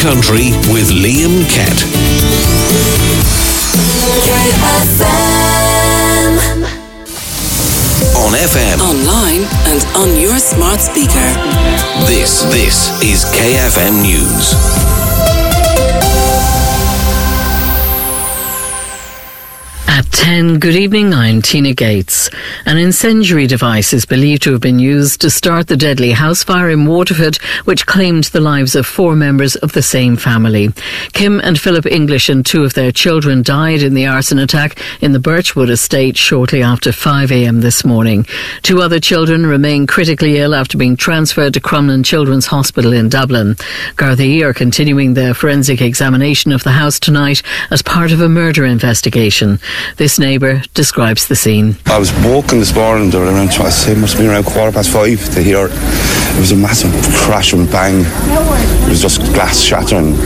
Country with Liam Kett. On FM, online and on your smart speaker. This is KFM News. At 10, good evening, I'm Tina Gates. An incendiary device is believed to have been used to start the deadly house fire in Waterford, which claimed the lives of 4 members of the same family. Kim and Philip English and 2 of their children died in the arson attack in the Birchwood estate shortly after 5 a.m. this morning. 2 other children remain critically ill after being transferred to Crumlin Children's Hospital in Dublin. Gardaí are continuing their forensic examination of the house tonight as part of a murder investigation. This neighbour describes the scene. I was walking this morning, there were around, I say, it must have been around 5:15 to hear it was a massive crash and bang. It was just glass shattering.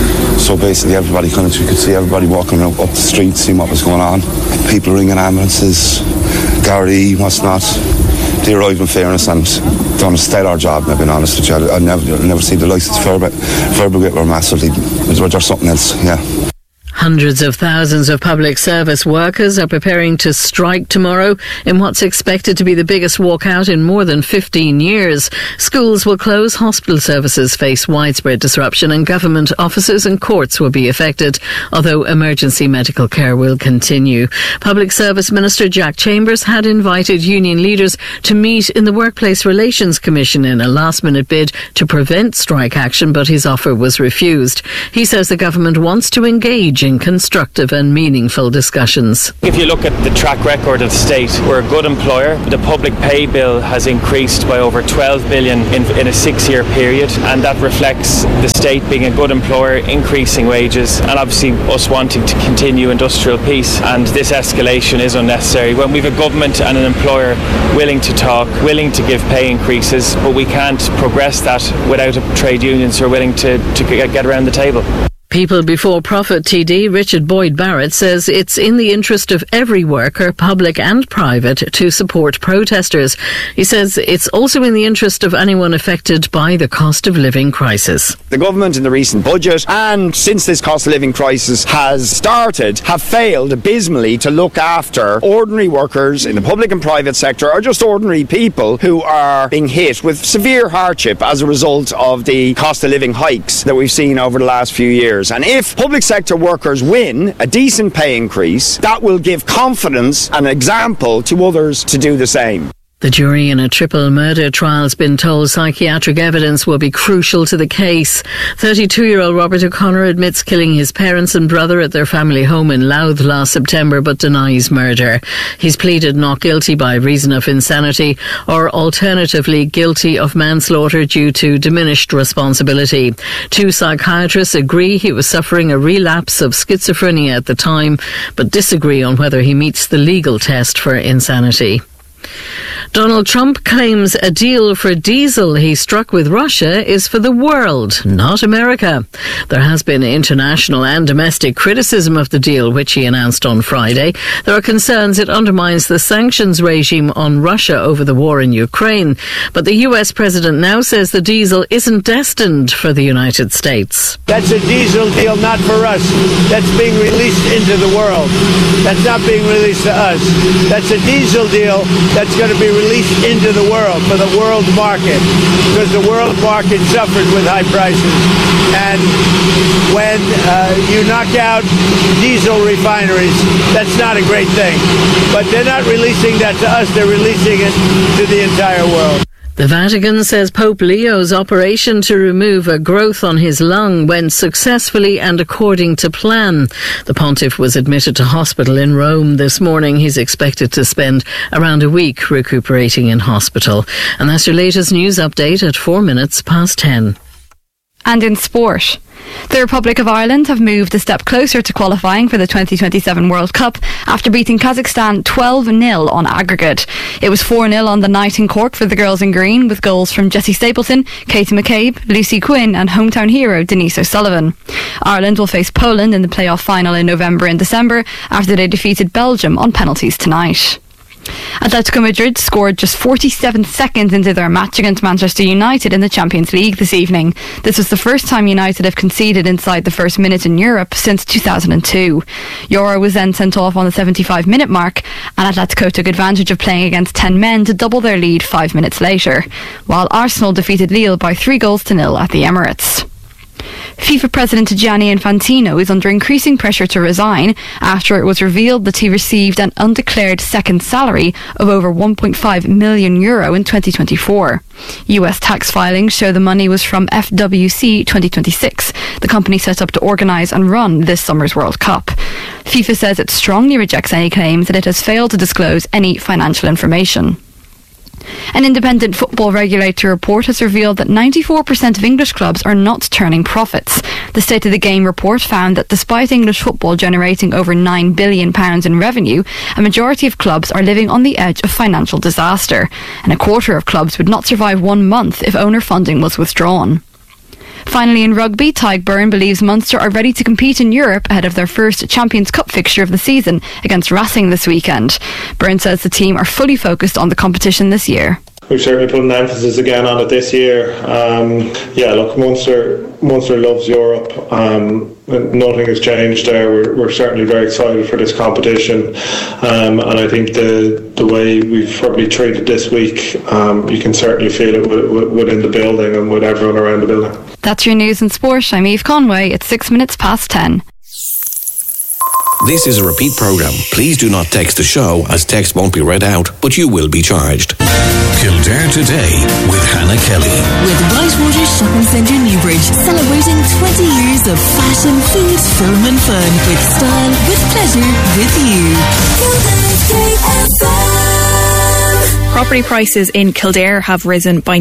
So basically everybody you could see everybody walking up the street, seeing what was going on. People ringing ambulances, Gardaí, what's not. They arrived in fairness and done a stellar job, I've been honest with you. I'll never see the likes of Fire Brigade were massively, they're something else, yeah. Hundreds of thousands of public service workers are preparing to strike tomorrow in what's expected to be the biggest walkout in more than 15 years. Schools will close, hospital services face widespread disruption, and government offices and courts will be affected, although emergency medical care will continue. Public Service Minister Jack Chambers had invited union leaders to meet in the Workplace Relations Commission in a last-minute bid to prevent strike action, but his offer was refused. He says the government wants to engage in constructive and meaningful discussions. If you look at the track record of the state, we're a good employer. The public pay bill has increased by over 12 billion in a 6-year period, and that reflects the state being a good employer, increasing wages, and obviously us wanting to continue industrial peace. And this escalation is unnecessary. When we've a government and an employer willing to talk, willing to give pay increases, but we can't progress that without trade unions who are willing to get around the table. People Before Profit TD Richard Boyd Barrett says it's in the interest of every worker, public and private, to support protesters. He says it's also in the interest of anyone affected by the cost of living crisis. The government in the recent budget and since this cost of living crisis has started have failed abysmally to look after ordinary workers in the public and private sector, or just ordinary people who are being hit with severe hardship as a result of the cost of living hikes that we've seen over the last few years. And if public sector workers win a decent pay increase, that will give confidence and example to others to do the same. The jury in a triple murder trial has been told psychiatric evidence will be crucial to the case. 32-year-old Robert O'Connor admits killing his parents and brother at their family home in Louth last September, but denies murder. He's pleaded not guilty by reason of insanity, or alternatively guilty of manslaughter due to diminished responsibility. 2 psychiatrists agree he was suffering a relapse of schizophrenia at the time, but disagree on whether he meets the legal test for insanity. Donald Trump claims a deal for diesel he struck with Russia is for the world, not America. There has been international and domestic criticism of the deal, which he announced on Friday. There are concerns it undermines the sanctions regime on Russia over the war in Ukraine. But the US president now says the diesel isn't destined for the United States. That's a diesel deal not for us. That's being released into the world. That's not being released to us. That's a diesel deal that's going to be released into the world for the world market, because the world market suffered with high prices. And when you knock out diesel refineries, that's not a great thing. But they're not releasing that to us, they're releasing it to the entire world. The Vatican says Pope Leo's operation to remove a growth on his lung went successfully and according to plan. The pontiff was admitted to hospital in Rome this morning. He's expected to spend around a week recuperating in hospital. And that's your latest news update at 10:04. And in sport, the Republic of Ireland have moved a step closer to qualifying for the 2027 World Cup after beating Kazakhstan 12-0 on aggregate. It was 4-0 on the night in Cork for the girls in green, with goals from Jessie Stapleton, Katie McCabe, Lucy Quinn and hometown hero Denise O'Sullivan. Ireland will face Poland in the playoff final in November and December after they defeated Belgium on penalties tonight. Atletico Madrid scored just 47 seconds into their match against Manchester United in the Champions League this evening. This was the first time United have conceded inside the first minute in Europe since 2002. Yoro was then sent off on the 75-minute mark, and Atletico took advantage of playing against 10 men to double their lead 5 minutes later, while Arsenal defeated Lille by 3-0 at the Emirates. FIFA President Gianni Infantino is under increasing pressure to resign after it was revealed that he received an undeclared second salary of over €1.5 million in 2024. US tax filings show the money was from FWC 2026, the company set up to organise and run this summer's World Cup. FIFA says it strongly rejects any claims that it has failed to disclose any financial information. An independent football regulator report has revealed that 94% of English clubs are not turning profits. The State of the Game report found that despite English football generating over £9 billion in revenue, a majority of clubs are living on the edge of financial disaster, and a quarter of clubs would not survive 1 month if owner funding was withdrawn. Finally, in rugby, Tadhg Beirne believes Munster are ready to compete in Europe ahead of their first Champions Cup fixture of the season against Racing this weekend. Beirne says the team are fully focused on the competition this year. We've certainly put an emphasis again on it this year. Munster loves Europe. Nothing has changed there. We're certainly very excited for this competition. And I think the way we've probably treated this week, you can certainly feel it within the building and with everyone around the building. That's your news and sport. I'm Eve Conway. It's 6 minutes past 10. This is a repeat program. Please do not text the show, as text won't be read out, but you will be charged. Kildare Today with Hannah Kelly. With Whitewater Shopping Centre Newbridge, celebrating 20 years of fashion, food, film and fun. With style, with pleasure, with you. Kildare's KFM. Property prices in Kildare have risen by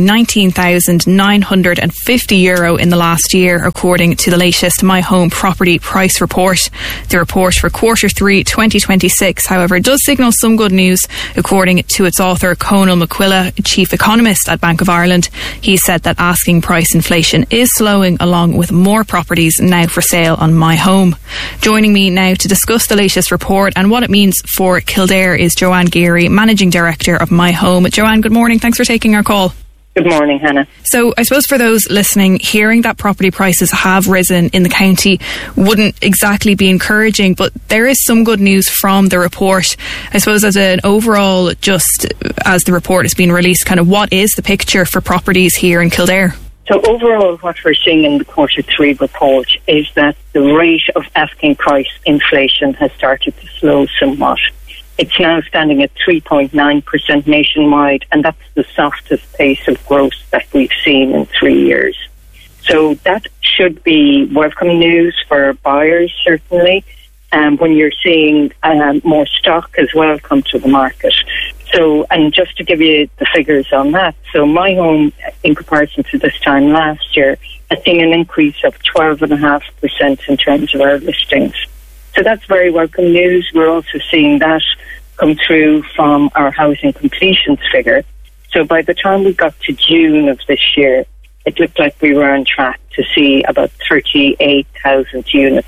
€19,950 in the last year, according to the latest My Home Property Price Report. The report for Q3 2026, however, does signal some good news, according to its author, Conal McQuilla, Chief Economist at Bank of Ireland. He said that asking price inflation is slowing, along with more properties now for sale on My Home. Joining me now to discuss the latest report and what it means for Kildare is Joanne Geary, Managing Director of My Home. Joanne, good morning. Thanks for taking our call. Good morning, Hannah. So I suppose for those listening, hearing that property prices have risen in the county wouldn't exactly be encouraging, but there is some good news from the report. I suppose as an overall, just as the report has been released, kind of what is the picture for properties here in Kildare? So overall, what we're seeing in the Q3 report is that the rate of asking price inflation has started to slow somewhat. It's now standing at 3.9% nationwide, and that's the softest pace of growth that we've seen in 3 years. So that should be welcome news for buyers, certainly, when you're seeing more stock as well come to the market. So, and just to give you the figures on that, so My Home, in comparison to this time last year, has seen an increase of 12.5% in terms of our listings. So that's very welcome news. We're also seeing that come through from our housing completions figure. So by the time we got to June of this year, it looked like we were on track to see about 38,000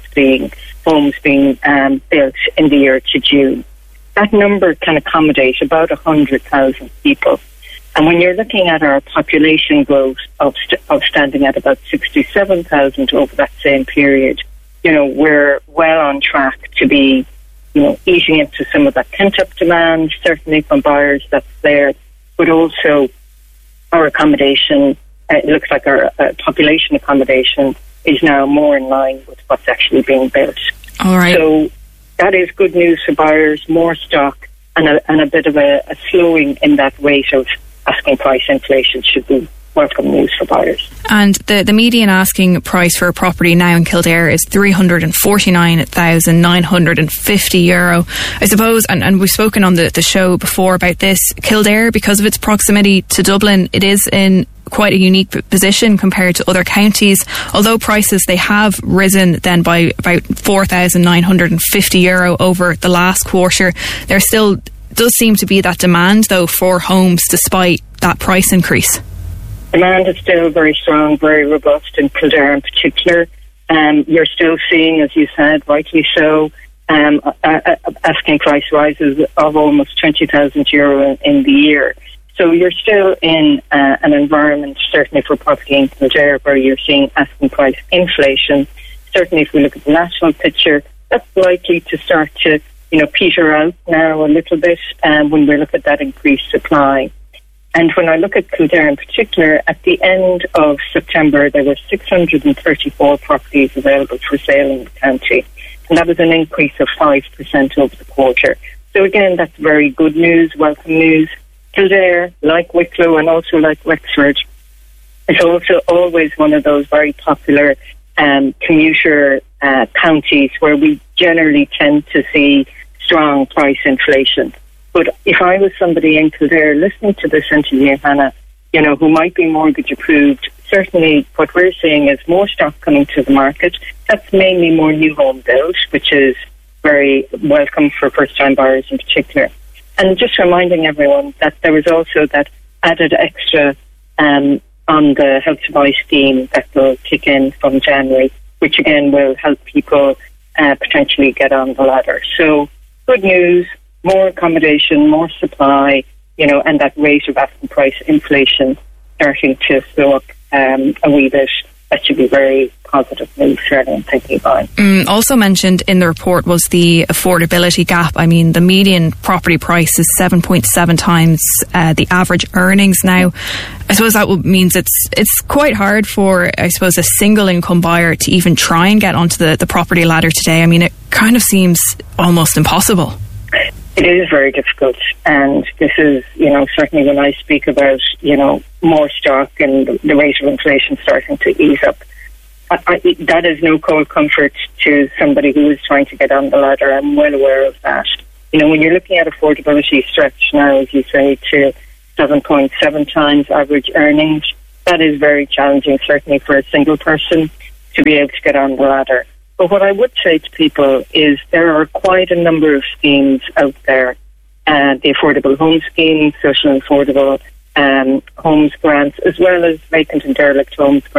homes being built in the year to June. That number can accommodate about 100,000 people. And when you're looking at our population growth of standing at about 67,000 over that same period, we're well on track to be, eating into some of that pent-up demand, certainly from buyers that's there, but also our accommodation, it looks like our population accommodation is now more in line with what's actually being built. All right. So that is good news for buyers, more stock, and a bit of a slowing in that rate of asking price inflation should be welcome news for buyers. And the median asking price for a property now in Kildare is €349,950. I suppose, and we've spoken on the show before about this, Kildare, because of its proximity to Dublin, it is in quite a unique position compared to other counties. Although prices, they have risen then by about €4,950 over the last quarter, there still does seem to be that demand, though, for homes despite that price increase. Demand is still very strong, very robust in Kildare in particular. You're still seeing, as you said, rightly so, asking price rises of almost €20,000 in the year. So you're still in an environment, certainly for property in Kildare, where you're seeing asking price inflation. Certainly if we look at the national picture, that's likely to start to, peter out now a little bit when we look at that increased supply. And when I look at Kildare in particular, at the end of September, there were 634 properties available for sale in the county. And that was an increase of 5% over the quarter. So again, that's very good news, welcome news. Kildare, like Wicklow and also like Wexford, is also always one of those very popular commuter counties where we generally tend to see strong price inflation. But if I was somebody in Kildare listening to this interview, Hannah, who might be mortgage approved, certainly what we're seeing is more stock coming to the market. That's mainly more new home build, which is very welcome for first-time buyers in particular. And just reminding everyone that there was also that added extra on the Help to Buy scheme that will kick in from January, which again will help people potentially get on the ladder. So good news, more accommodation, more supply, and that rate of asking price inflation starting to slow up a wee bit. That should be very positive news, certainly, I'm thinking about. Also mentioned in the report was the affordability gap. I mean, the median property price is 7.7 times the average earnings now. I suppose that means it's quite hard for, I suppose, a single income buyer to even try and get onto the property ladder today. I mean, it kind of seems almost impossible. It is very difficult, and this is, certainly when I speak about, more stock and the rate of inflation starting to ease up, that is no cold comfort to somebody who is trying to get on the ladder. I'm well aware of that. When you're looking at affordability stretch now, as you say, to 7.7 times average earnings, that is very challenging, certainly for a single person to be able to get on the ladder. But what I would say to people is there are quite a number of schemes out there. The Affordable Home Scheme, Social and Affordable Homes Grants, as well as vacant and derelict homes grants.